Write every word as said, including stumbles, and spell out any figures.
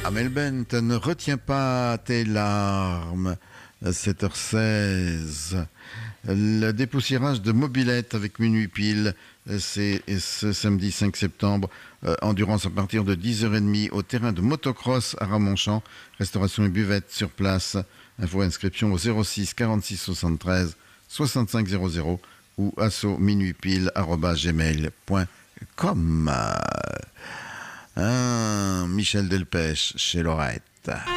Amel Bent, ne retiens pas tes larmes. sept heures seize. Le dépoussiérage de mobilette avec Minuit Pile, c'est ce samedi cinq septembre. Euh, endurance à partir de dix heures trente au terrain de motocross à Ramonchamp. Restauration et buvette sur place. Info inscription au zéro six quarante-six soixante-treize soixante-cinq zéro zéro ou asso minuitpile arobase gmail point com. Ah, Michel Delpech chez Lorette.